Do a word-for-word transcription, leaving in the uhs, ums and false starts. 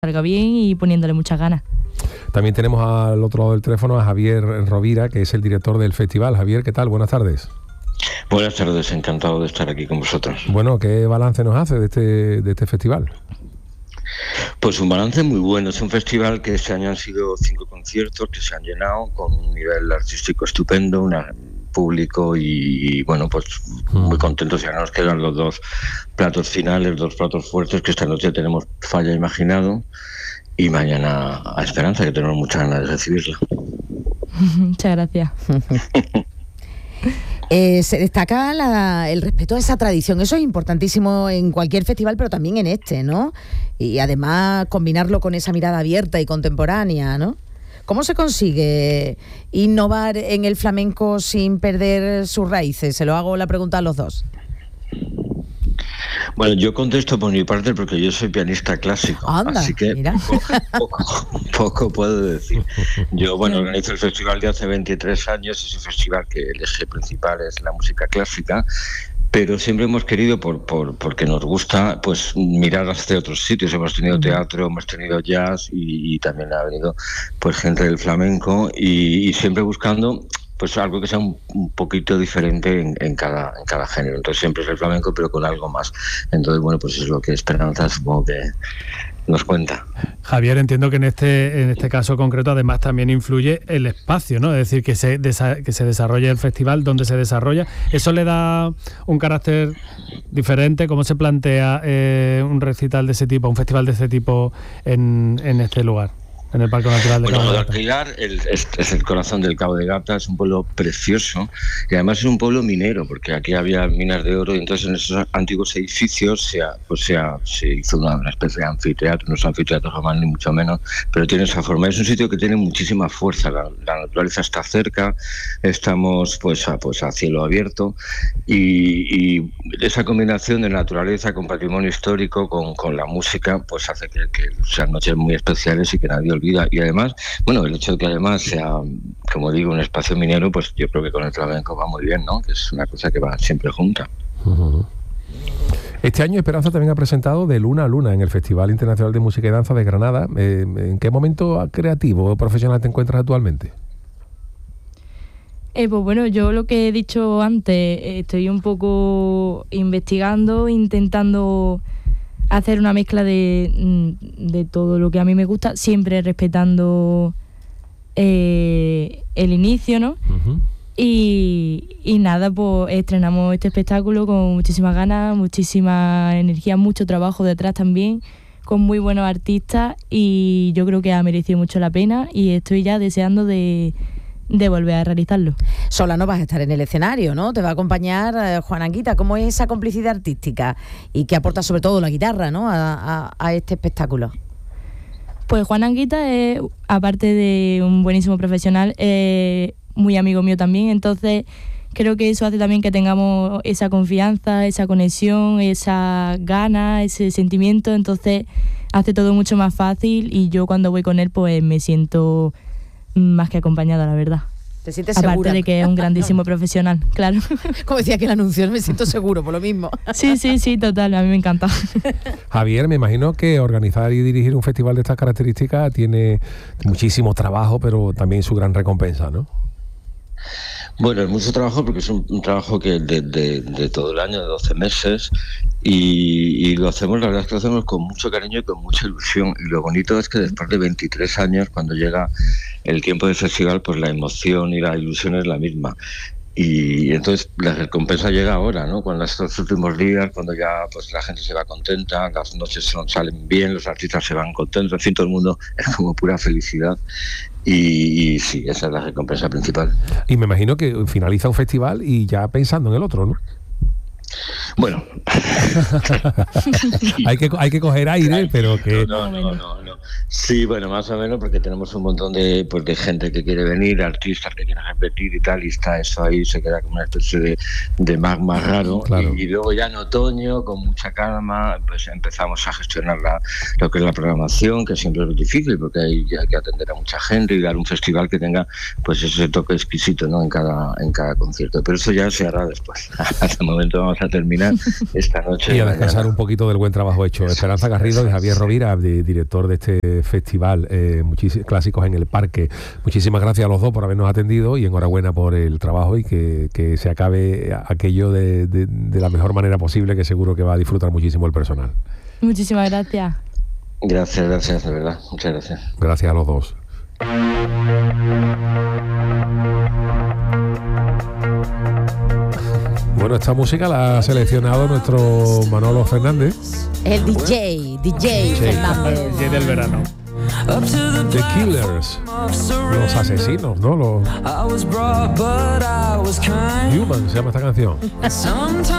salga bien y poniéndole muchas ganas. También tenemos al otro lado del teléfono a Javier Rovira, que es el director del festival. Javier, ¿qué tal? Buenas tardes. Buenas tardes, encantado de estar aquí con vosotros. Bueno, ¿qué balance nos hace de este, de este festival? Pues un balance muy bueno. Es un festival que este año han sido cinco conciertos que se han llenado con un nivel artístico estupendo, un público y, bueno, pues muy contentos. Ya nos quedan los dos platos finales, dos platos fuertes, que esta noche tenemos Falla Imaginado y mañana a Esperanza, que tenemos muchas ganas de recibirla. Muchas gracias. Eh, se destaca la, el respeto a esa tradición. Eso es importantísimo en cualquier festival, pero también en este, ¿no? Y además combinarlo con esa mirada abierta y contemporánea, ¿no? ¿Cómo se consigue innovar en el flamenco sin perder sus raíces? Se lo hago la pregunta a los dos. Bueno, yo contesto por mi parte porque yo soy pianista clásico. Anda, así que mira. Poco, poco, poco puedo decir. Yo, bueno, organizo el festival de hace veintitrés años. Es un festival que el eje principal es la música clásica, pero siempre hemos querido, por, por porque nos gusta, pues mirar hacia otros sitios. Hemos tenido teatro, hemos tenido jazz y, y también ha venido pues gente del flamenco y, y siempre buscando pues algo que sea un, un poquito diferente en, en cada en cada género. Entonces siempre es el flamenco, pero con algo más. Entonces, bueno, pues es lo que Esperanza supongo que nos cuenta. Javier, entiendo que en este en este caso concreto además también influye el espacio, ¿no? Es decir, que se desa- que se desarrolle el festival, donde se desarrolla. ¿Eso le da un carácter diferente? ¿Cómo se plantea eh, un recital de ese tipo, un festival de ese tipo en, en este lugar? En el Parque Natural de bueno, Cabo de Gata. Aguilar el, es, es el corazón del Cabo de Gata, es un pueblo precioso y además es un pueblo minero, porque aquí había minas de oro y entonces en esos antiguos edificios se, ha, pues se, ha, se hizo una, una especie de anfiteatro, no es anfiteatro jamás ni mucho menos, pero tiene esa forma. Es un sitio que tiene muchísima fuerza, la, la naturaleza está cerca, estamos pues a, pues a cielo abierto y, y esa combinación de naturaleza con patrimonio histórico, con, con la música, pues hace que, que sean noches muy especiales y que nadie olvida. Y además, bueno, el hecho de que además sea, como digo, un espacio minero, pues yo creo que con el flamenco va muy bien, ¿no? Que es una cosa que va siempre junta. Uh-huh. Este año Esperanza también ha presentado De Luna a Luna en el Festival Internacional de Música y Danza de Granada. Eh, ¿En qué momento creativo o profesional te encuentras actualmente? Eh, pues bueno, yo lo que he dicho antes, eh, estoy un poco investigando, intentando hacer una mezcla de, de todo lo que a mí me gusta, siempre respetando eh, el inicio, ¿no? Uh-huh. Y, y nada, pues estrenamos este espectáculo con muchísimas ganas, muchísima energía, mucho trabajo detrás también, con muy buenos artistas y yo creo que ha merecido mucho la pena y estoy ya deseando de... de volver a realizarlo. Sola no vas a estar en el escenario, ¿no? Te va a acompañar eh, Juan Anguita. ¿Cómo es esa complicidad artística? Y que aporta sobre todo la guitarra, ¿no? A, a, a este espectáculo. Pues Juan Anguita es, aparte de un buenísimo profesional, es muy amigo mío también, entonces creo que eso hace también que tengamos esa confianza, esa conexión, esa gana, ese sentimiento, entonces hace todo mucho más fácil y yo cuando voy con él pues me siento más que acompañada, la verdad. ¿Te sientes Aparte segura? de que es un grandísimo profesional, claro. Como decía que el anuncio, me siento seguro, por lo mismo. Sí, sí, sí, total, a mí me encanta. Javier, me imagino que organizar y dirigir un festival de estas características tiene muchísimo trabajo, pero también su gran recompensa, ¿no? Bueno, es mucho trabajo porque es un, un trabajo que de, de, de todo el año, de doce meses, y, y lo hacemos, la verdad es que lo hacemos con mucho cariño y con mucha ilusión. Y lo bonito es que después de veintitrés años, cuando llega el tiempo del festival, pues la emoción y la ilusión es la misma. Y entonces la recompensa llega ahora, ¿no? Cuando estos últimos días, cuando ya pues la gente se va contenta, las noches son, salen bien, los artistas se van contentos, en fin, todo el mundo es como pura felicidad. Y, y sí, esa es la recompensa principal. Y me imagino que finaliza un festival y ya pensando en el otro, ¿no? Bueno, hay que hay que coger aire, pero que no, no, no, no, no. Sí, bueno, más o menos porque tenemos un montón de pues de gente que quiere venir, artistas que quieren repetir y tal, y está eso ahí, se queda como una especie de, de magma raro. Claro. Y, y luego ya en otoño, con mucha calma, pues empezamos a gestionar la, lo que es la programación, que siempre es difícil porque hay, hay que atender a mucha gente y dar un festival que tenga pues ese toque exquisito, ¿no? En cada en cada concierto. Pero eso ya se hará después. Hasta el momento vamos vamos a terminar esta noche. Y a descansar un poquito del buen trabajo hecho. Esperanza Garrido y Javier Rovira, de, director de este festival, eh, muchísimos clásicos en el parque. Muchísimas gracias a los dos por habernos atendido y enhorabuena por el trabajo y que, que se acabe aquello de, de, de la mejor manera posible, que seguro que va a disfrutar muchísimo el personal. Muchísimas gracias. Gracias, gracias, de verdad. Muchas gracias. Gracias a los dos. Bueno, esta música la ha seleccionado nuestro Manolo Fernández. El D J, D J Fernández. D J del verano. The Killers, los asesinos, ¿no? Los Human se llama esta canción.